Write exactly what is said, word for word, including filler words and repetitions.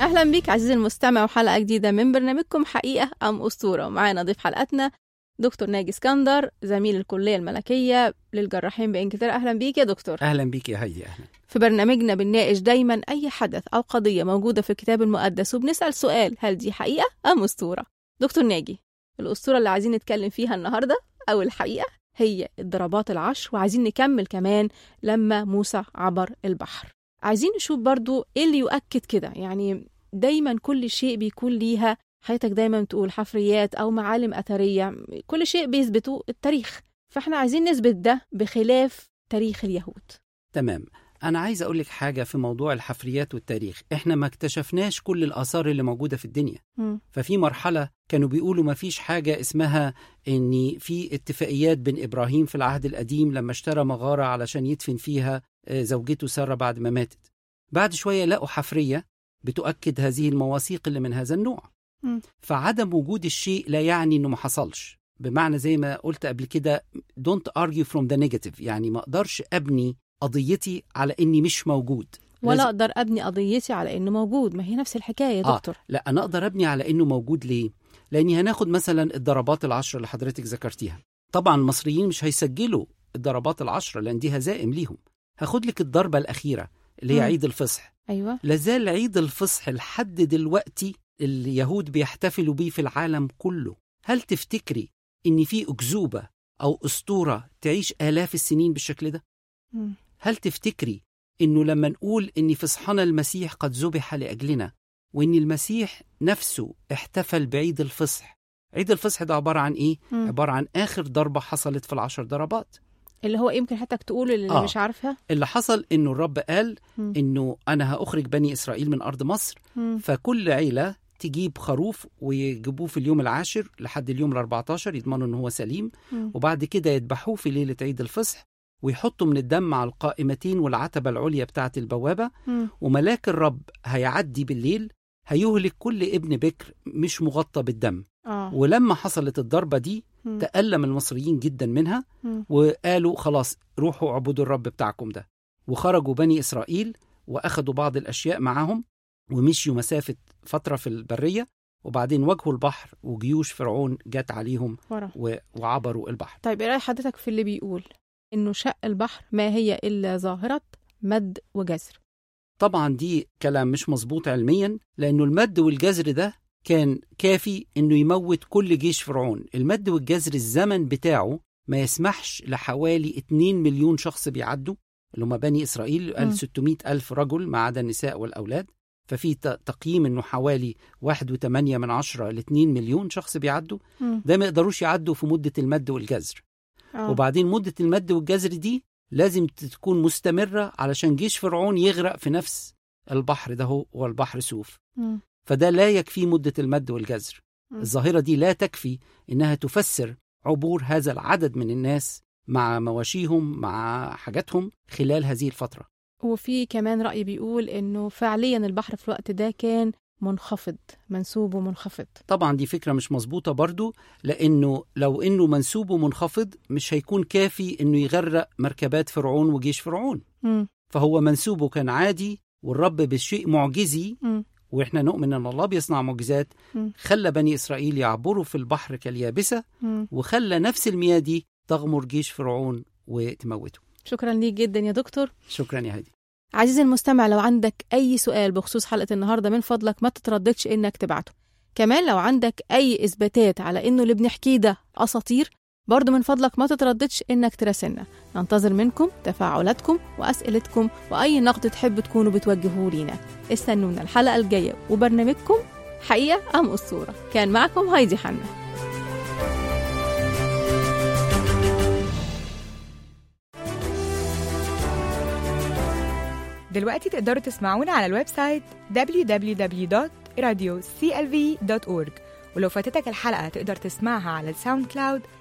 أهلا بك عزيزي المستمع وحلقة جديدة من برنامجكم حقيقة أم أسطورة. ومعانا ضيف حلقتنا دكتور ناجي اسكندر، زميل الكلية الملكية للجراحين بإنجلترا. أهلا بيك يا دكتور. أهلا بيك يا هيدي. أهلا. في برنامجنا بنناقش دايما أي حدث أو قضية موجودة في الكتاب المقدس وبنسأل سؤال: هل دي حقيقة أم أسطورة؟ دكتور ناجي، الأسطورة اللي عايزين نتكلم فيها النهاردة أو الحقيقة هي الضربات العشر، وعايزين نكمل كمان لما موسى عبر البحر. عايزين نشوف برضو إيه اللي يؤكد كده. يعني دايما كل شيء بيكون ليها، حياتك دايما تقول حفريات أو معالم أثرية، كل شيء بيثبتوا التاريخ، فإحنا عايزين نثبت ده بخلاف تاريخ اليهود. تمام. أنا عايز أقول لك حاجة في موضوع الحفريات والتاريخ. إحنا ما اكتشفناش كل الآثار اللي موجودة في الدنيا. م. ففي مرحلة كانوا بيقولوا ما فيش حاجة اسمها إن في اتفاقيات بين إبراهيم في العهد القديم لما اشترى مغارة علشان يدفن فيها زوجته سارة بعد ما ماتت. بعد شوية لقوا حفرية بتؤكد هذه المواثيق اللي من هذا النوع. م. فعدم وجود الشيء لا يعني إنه ما حصلش. بمعنى زي ما قلت قبل كده don't argue from the negative، يعني ما أقدرش أبني قضيتي على إني مش موجود، ولا أقدر أبني قضيتي على إنه موجود. ما هي نفس الحكاية يا دكتور. آه. لا، أنا أقدر أبني على إنه موجود. ليه؟ لأني هناخد مثلا الضربات العشرة اللي حضرتك ذكرتيها. طبعا المصريين مش هيسجلوا الضربات العشرة لأن دي هزائم ليهم. هاخد لك الضربة الأخيرة اللي هي م. عيد الفصح. أيوة. لازال عيد الفصح لحد دلوقتي اليهود بيحتفلوا بيه في العالم كله. هل تفتكري إن في أكذوبة أو أسطورة تعيش آلاف السنين بالشكل ده؟ م. هل تفتكري إنه لما نقول إن فصحنا المسيح قد ذبح لأجلنا، وإن المسيح نفسه احتفل بعيد الفصح؟ عيد الفصح ده عبارة عن إيه؟ م. عبارة عن آخر ضربة حصلت في العشر ضربات، اللي هو يمكن حتى تقول اللي آه. مش عارفها. اللي حصل إنه الرب قال م. إنه أنا هأخرج بني إسرائيل من أرض مصر، م. فكل عيلة تجيب خروف ويجيبوه في اليوم العاشر لحد اليوم الأربعتاشر يضمنوا إنه هو سليم، م. وبعد كده يذبحوه في ليلة عيد الفصح ويحطوا من الدم على القائمتين والعتبة العليا بتاعة البوابة، م. وملاك الرب هيعدي بالليل هيهلك كل ابن بكر مش مغطى بالدم. آه. ولما حصلت الضربة دي م. تألم المصريين جدا منها، م. وقالوا خلاص روحوا اعبدوا الرب بتاعكم ده. وخرجوا بني إسرائيل وأخذوا بعض الأشياء معهم ومشيوا مسافة فترة في البرية، وبعدين واجهوا البحر وجيوش فرعون جات عليهم و... وعبروا البحر. طيب إيه رأي حضرتك في اللي بيقول إنه شق البحر ما هي إلا ظاهرة مد وجزر؟ طبعا دي كلام مش مظبوط علميا، لأنه المد والجزر ده كان كافي إنه يموت كل جيش فرعون. المد والجزر الزمن بتاعه ما يسمحش لحوالي اتنين مليون شخص بيعدوا، اللي هم بني إسرائيل قال ستمائة ألف رجل ما عدا النساء والأولاد. ففي تقييم إنه حوالي واحد وثمانية من عشرة لاتنين مليون شخص بيعدوا. م. ده ما يقدروش يعدوا في مدة المد والجزر. أوه. وبعدين مدة المد والجزر دي لازم تكون مستمرة علشان جيش فرعون يغرق في نفس البحر ده هو البحر سوف. م. فده لا يكفي مدة المد والجزر. م. الظاهرة دي لا تكفي إنها تفسر عبور هذا العدد من الناس مع مواشيهم مع حاجاتهم خلال هذه الفترة. وفي كمان رأي بيقول إنه فعليا البحر في الوقت ده كان منخفض، منسوبه منخفض. طبعا دي فكرة مش مظبوطة برضو، لأنه لو إنه منسوبه منخفض مش هيكون كافي إنه يغرق مركبات فرعون وجيش فرعون. م. فهو منسوبه كان عادي، والرب بشيء معجزي، م. وإحنا نؤمن أن الله بيصنع معجزات، م. خلى بني إسرائيل يعبروا في البحر كاليابسة، م. وخلى نفس المياه دي تغمر جيش فرعون وتموته. شكرا ليك جدا يا دكتور. شكرا يا هادي. عزيزي المستمع، لو عندك أي سؤال بخصوص حلقة النهاردة من فضلك ما تترددش إنك تبعته. كمان لو عندك أي إثباتات على إنه اللي بنحكيه ده أساطير، برضو من فضلك ما تترددش إنك تراسلنا. ننتظر منكم تفاعلاتكم وأسئلتكم وأي نقد تحب تكونوا بتوجهوه لينا. استنونا الحلقة الجاية وبرنامجكم حقيقة أم أسطورة. كان معكم هايدي حنا. دلوقتي تقدروا تسمعونا على الويب سايت دبليو دبليو دبليو دوت راديو سي ال في دوت أورج، ولو فاتتك الحلقة تقدر تسمعها على الساوند كلاود